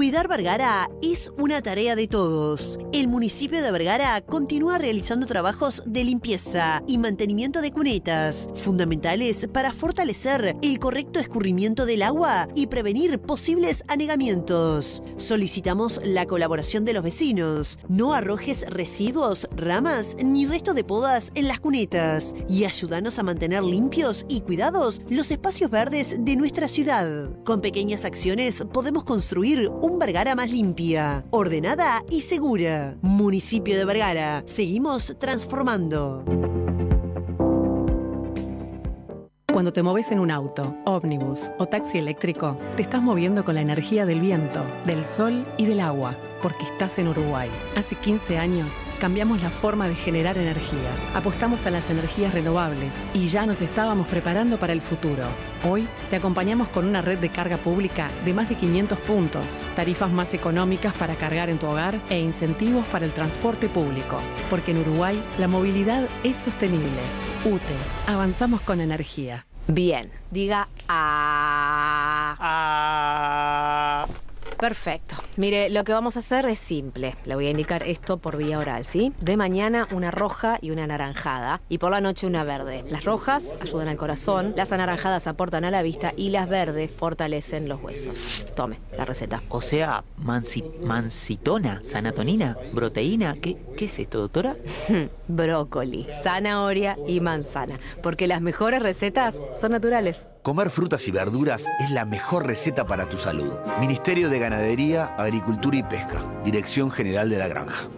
Cuidar Vergara es una tarea de todos. El municipio de Vergara continúa realizando trabajos de limpieza y mantenimiento de cunetas, fundamentales para fortalecer el correcto escurrimiento del agua y prevenir posibles anegamientos. Solicitamos la colaboración de los vecinos. No arrojes residuos, ramas ni restos de podas en las cunetas y ayúdanos a mantener limpios y cuidados los espacios verdes de nuestra ciudad. Con pequeñas acciones podemos construir un Vergara más limpia, ordenada y segura. Municipio de Vergara. Seguimos transformando. Cuando te moves en un auto, ómnibus o taxi eléctrico, te estás moviendo con la energía del viento, del sol y del agua, porque estás en Uruguay. Hace 15 años cambiamos la forma de generar energía. Apostamos a las energías renovables y ya nos estábamos preparando para el futuro. Hoy te acompañamos con una red de carga pública de más de 500 puntos, tarifas más económicas para cargar en tu hogar e incentivos para el transporte público. Porque en Uruguay la movilidad es sostenible. UTE, avanzamos con energía. Bien, diga a. Perfecto. Mire, lo que vamos a hacer es simple. Le voy a indicar esto por vía oral, ¿sí? De mañana una roja y una anaranjada. Y por la noche una verde. Las rojas ayudan al corazón, las anaranjadas aportan a la vista y las verdes fortalecen los huesos. Tome la receta. O sea, mancitona, sanatonina, proteína. ¿Qué es esto, doctora? Brócoli, zanahoria y manzana. Porque las mejores recetas son naturales. Comer frutas y verduras es la mejor receta para tu salud. Ministerio de Ganadería, Agricultura y Pesca. Dirección General de la Granja.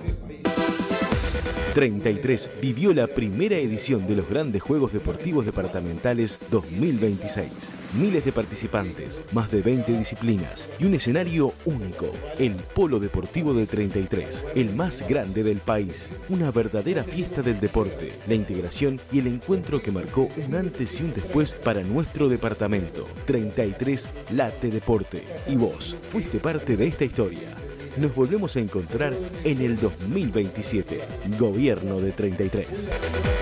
33 vivió la primera edición de los Grandes Juegos Deportivos Departamentales 2026. Miles de participantes, más de 20 disciplinas y un escenario único. El Polo Deportivo de 33, el más grande del país. Una verdadera fiesta del deporte, la integración y el encuentro que marcó un antes y un después para nuestro departamento. 33 late deporte. Y vos fuiste parte de esta historia. Nos volvemos a encontrar en el 2027. Gobierno de 33.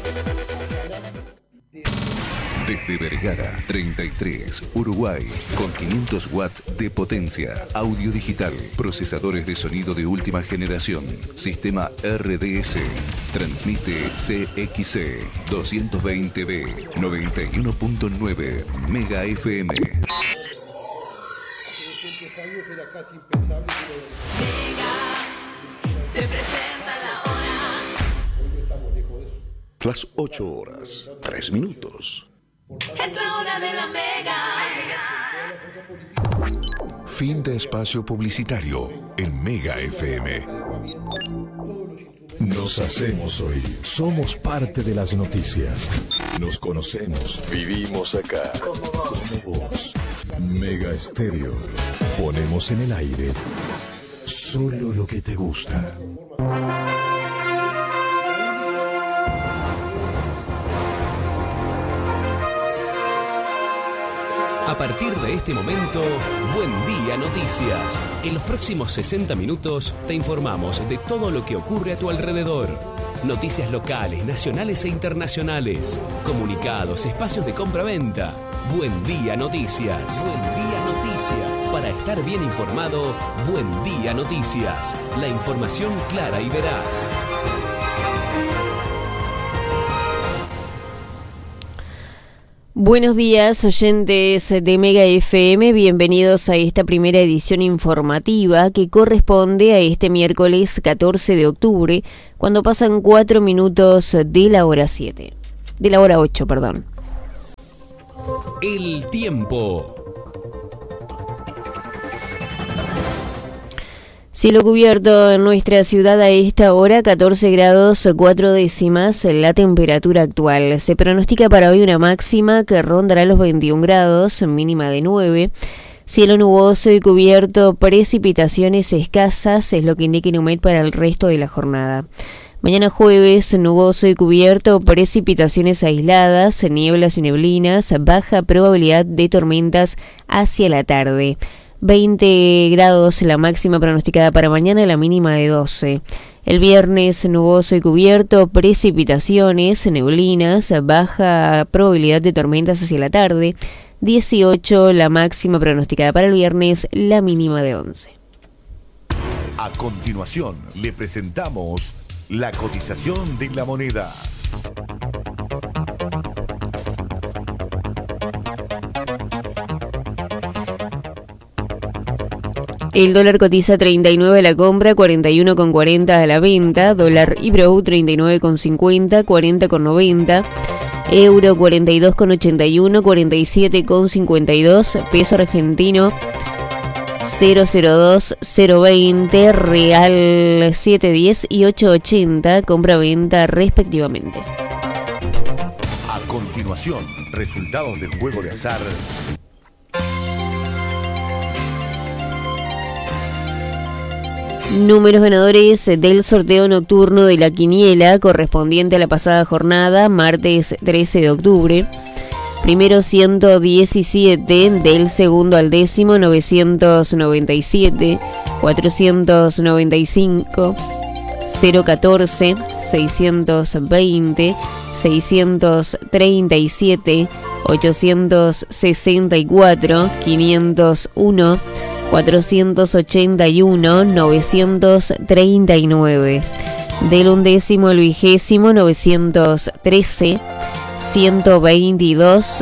Desde Vergara, 33, Uruguay, con 500 watts de potencia, audio digital, procesadores de sonido de última generación, sistema RDS, transmite CXC 220B, 91.9 Mega FM. Te presenta la hora. Las 8 horas, 3 minutos. Es la hora de la Mega. Fin de espacio publicitario en Mega FM. Nos hacemos oír. Somos parte de las noticias. Nos conocemos. Vivimos acá. Como vos. Mega Estéreo. Ponemos en el aire solo lo que te gusta. A partir de este momento, Buen Día Noticias. En los próximos 60 minutos te informamos de todo lo que ocurre a tu alrededor. Noticias locales, nacionales e internacionales. Comunicados, espacios de compra-venta. Buen Día Noticias. Buen Día Noticias. Para estar bien informado, Buen Día Noticias. La información clara y veraz. Buenos días, oyentes de Mega FM, bienvenidos a esta primera edición informativa que corresponde a este miércoles 14 de octubre, cuando pasan 4 minutos de la hora 7. De la hora 8, perdón. El tiempo. Cielo cubierto en nuestra ciudad a esta hora, 14 grados 4 décimas la temperatura actual. Se pronostica para hoy una máxima que rondará los 21 grados, mínima de 9. Cielo nuboso y cubierto, precipitaciones escasas, es lo que indica Inumet para el resto de la jornada. Mañana jueves, nuboso y cubierto, precipitaciones aisladas, nieblas y neblinas, baja probabilidad de tormentas hacia la tarde. 20 grados la máxima pronosticada para mañana, la mínima de 12. El viernes nuboso y cubierto, precipitaciones, neblinas, baja probabilidad de tormentas hacia la tarde. 18 la máxima pronosticada para el viernes, la mínima de 11. A continuación, le presentamos la cotización de la moneda. El dólar cotiza 39 a la compra, 41,40 a la venta. Dólar Ibro 39,50, 40,90. Euro 42,81, 47,52. Peso argentino 002,020. Real 7,10 y 8,80. Compra-venta respectivamente. A continuación, resultados del juego de azar. Números ganadores del sorteo nocturno de la quiniela correspondiente a la pasada jornada, martes 13 de octubre. Primero 117, del segundo al décimo 997, 495, 014, 620, 637, 864, 501, 481, 939. Del undécimo al vigésimo 913, 122,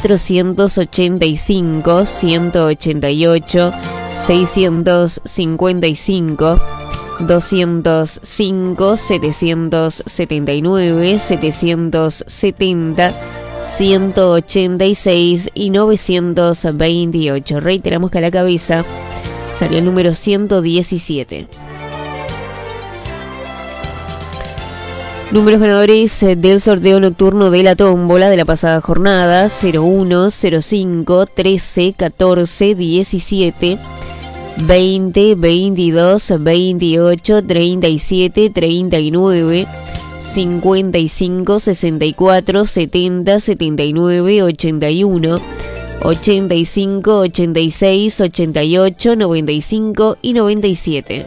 485, 188, 655, 205, 779, 770, 186 y 928. Reiteramos que a la cabeza salió el número 117. Números ganadores del sorteo nocturno de la tómbola de la pasada jornada: 01, 05, 13, 14, 17, 20, 22, 28, 37, 39, 55, 64, 70, 79, 81, 85, 86, 88, 95 y 97.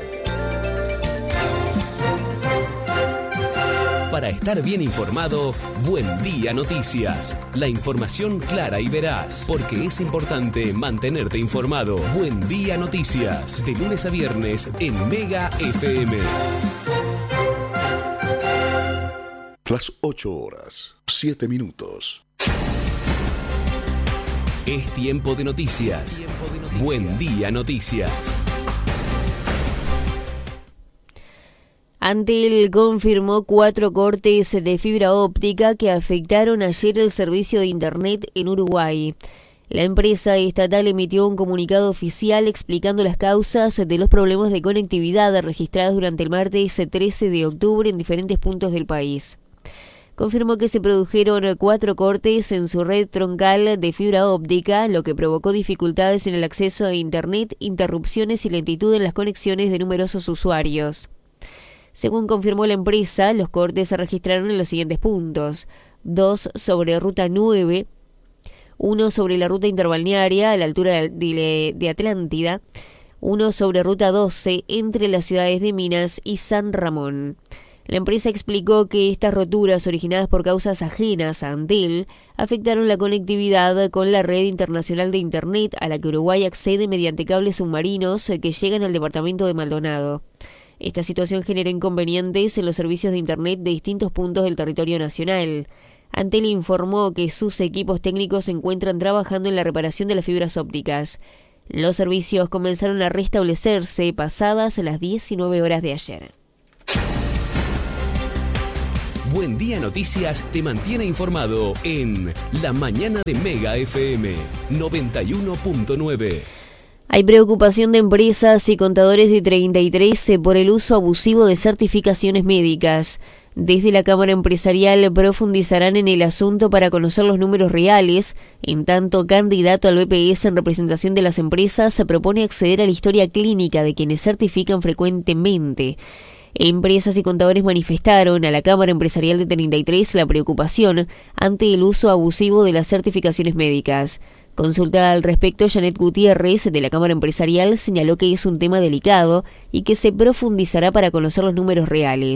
Para estar bien informado, Buen Día Noticias. La información clara y veraz, porque es importante mantenerte informado. Buen Día Noticias, de lunes a viernes en Mega FM. Las 8 horas, 7 minutos. Es tiempo de noticias. Buen Día Noticias. Antel confirmó 4 cortes de fibra óptica que afectaron ayer el servicio de Internet en Uruguay. La empresa estatal emitió un comunicado oficial explicando las causas de los problemas de conectividad registrados durante el martes 13 de octubre en diferentes puntos del país. Confirmó que se produjeron 4 cortes en su red troncal de fibra óptica, lo que provocó dificultades en el acceso a Internet, interrupciones y lentitud en las conexiones de numerosos usuarios. Según confirmó la empresa, los cortes se registraron en los siguientes puntos: 2 sobre Ruta 9, 1 sobre la ruta interbalnearia a la altura de Atlántida, 1 sobre Ruta 12 entre las ciudades de Minas y San Ramón. La empresa explicó que estas roturas, originadas por causas ajenas a Antel, afectaron la conectividad con la red internacional de Internet a la que Uruguay accede mediante cables submarinos que llegan al departamento de Maldonado. Esta situación generó inconvenientes en los servicios de Internet de distintos puntos del territorio nacional. Antel informó que sus equipos técnicos se encuentran trabajando en la reparación de las fibras ópticas. Los servicios comenzaron a restablecerse pasadas las 19 horas de ayer. Buen Día Noticias te mantiene informado en La Mañana de Mega FM 91.9. Hay preocupación de empresas y contadores de 33 por el uso abusivo de certificaciones médicas. Desde la Cámara Empresarial profundizarán en el asunto para conocer los números reales. En tanto, candidato al BPS en representación de las empresas se propone acceder a la historia clínica de quienes certifican frecuentemente. Empresas y contadores manifestaron a la Cámara Empresarial de 33 la preocupación ante el uso abusivo de las certificaciones médicas. Consultada al respecto, Janet Gutiérrez, de la Cámara Empresarial, señaló que es un tema delicado y que se profundizará para conocer los números reales.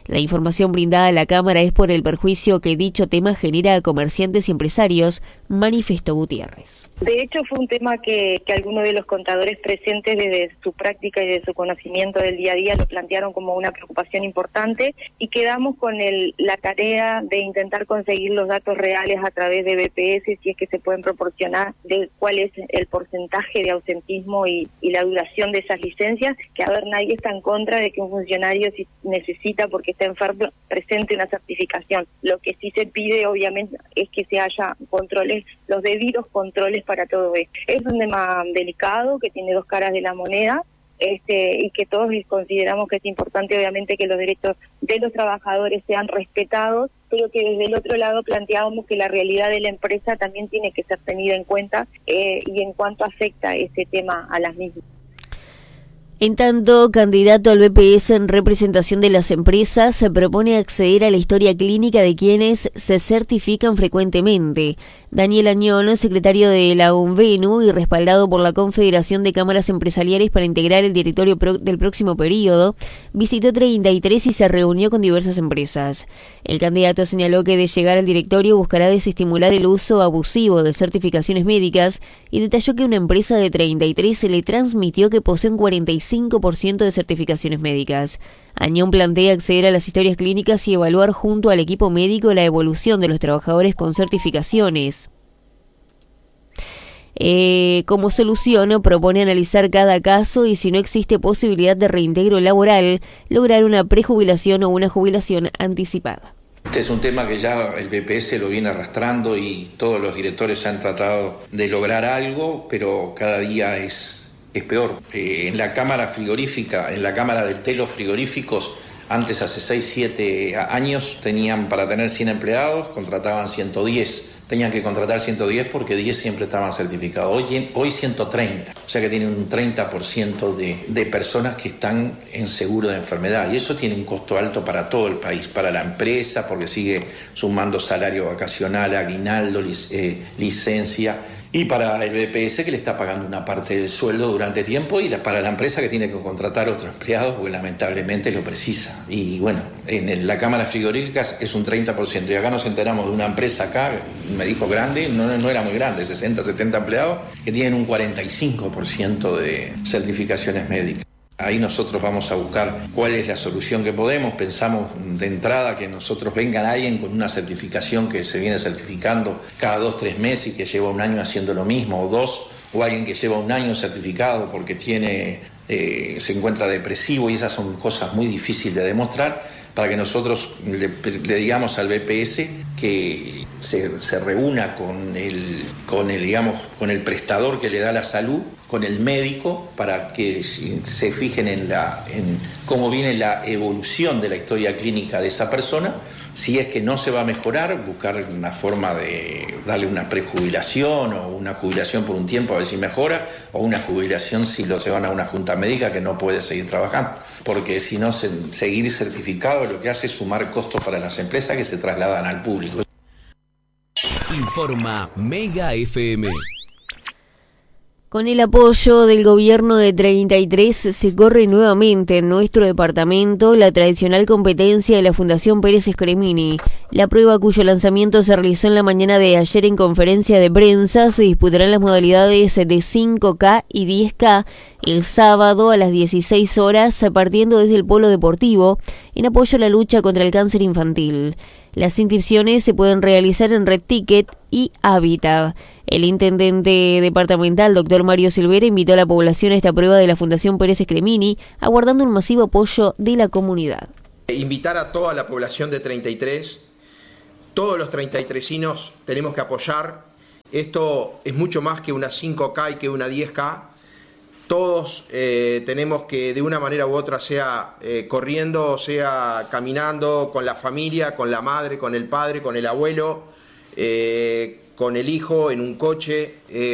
La información brindada a la Cámara es por el perjuicio que dicho tema genera a comerciantes y empresarios, manifestó Gutiérrez. De hecho, fue un tema que algunos de los contadores presentes desde su práctica y de su conocimiento del día a día lo plantearon como una preocupación importante y quedamos con la tarea de intentar conseguir los datos reales a través de BPS, si es que se pueden proporcionar, de cuál es el porcentaje de ausentismo y la duración de esas licencias, que a ver, nadie está en contra de que un funcionario, si necesita porque está enfermo, presente una certificación. Lo que sí se pide, obviamente, es que se haya controles, los debidos controles para todo esto. Es un tema delicado que tiene dos caras de la moneda, y que todos consideramos que es importante, obviamente, que los derechos de los trabajadores sean respetados, pero que desde el otro lado planteábamos que la realidad de la empresa también tiene que ser tenida en cuenta y en cuanto afecta ese tema a las mismas. En tanto, candidato al BPS en representación de las empresas se propone acceder a la historia clínica de quienes se certifican frecuentemente. Daniel Añón, secretario de la UNVENU y respaldado por la Confederación de Cámaras Empresariales para integrar el directorio del próximo periodo, visitó 33 y se reunió con diversas empresas. El candidato señaló que de llegar al directorio buscará desestimular el uso abusivo de certificaciones médicas y detalló que una empresa de 33 se le transmitió que posee un 45% de certificaciones médicas. Añón plantea acceder a las historias clínicas y evaluar junto al equipo médico la evolución de los trabajadores con certificaciones. Como solución, propone analizar cada caso y, si no existe posibilidad de reintegro laboral, lograr una prejubilación o una jubilación anticipada. Este es un tema que ya el BPS lo viene arrastrando y todos los directores han tratado de lograr algo, pero cada día es peor. En la cámara frigorífica, en la cámara de telos frigoríficos, antes, hace 6-7 años, tenían para tener 100 empleados, contrataban 110. Tenían que contratar 110 porque 10 siempre estaban certificados. Hoy 130, o sea que tienen un 30% de personas que están en seguro de enfermedad. Y eso tiene un costo alto para todo el país, para la empresa, porque sigue sumando salario vacacional, aguinaldo, licencia, y para el BPS, que le está pagando una parte del sueldo durante tiempo, y para la empresa, que tiene que contratar otro empleado porque lamentablemente lo precisa. Y bueno, en la cámara frigorífica es un 30%, y acá nos enteramos de una empresa acá, me dijo grande, no era muy grande, 60, 70 empleados, que tienen un 45% de certificaciones médicas. Ahí nosotros vamos a buscar cuál es la solución que podemos. Pensamos de entrada que nosotros vengan alguien con una certificación que se viene certificando cada 2-3 meses y que lleva un año haciendo lo mismo, o 2, o alguien que lleva un año certificado porque se encuentra depresivo, y esas son cosas muy difíciles de demostrar, para que nosotros le digamos al BPS que se reúna con el prestador que le da la salud, con el médico, para que se fijen en cómo viene la evolución de la historia clínica de esa persona. Si es que no se va a mejorar, buscar una forma de darle una prejubilación o una jubilación por un tiempo a ver si mejora, o una jubilación si lo llevan a una junta médica que no puede seguir trabajando. Porque si no, seguir certificado lo que hace es sumar costos para las empresas que se trasladan al público. Informa Mega FM. Con el apoyo del gobierno de 33 se corre nuevamente en nuestro departamento la tradicional competencia de la Fundación Pérez Scremini. La prueba, cuyo lanzamiento se realizó en la mañana de ayer en conferencia de prensa, se disputará en las modalidades de 5K y 10K el sábado a las 16 horas, partiendo desde el Polo Deportivo, en apoyo a la lucha contra el cáncer infantil. Las inscripciones se pueden realizar en Red Ticket y Habitat. El intendente departamental, doctor Mario Silvera, invitó a la población a esta prueba de la Fundación Pérez Scremini, aguardando un masivo apoyo de la comunidad. Invitar a toda la población de 33, todos los 33inos tenemos que apoyar. Esto es mucho más que una 5K y que una 10K. Todos tenemos que, de una manera u otra, sea corriendo, sea caminando, con la familia, con la madre, con el padre, con el abuelo, con el hijo, en un coche,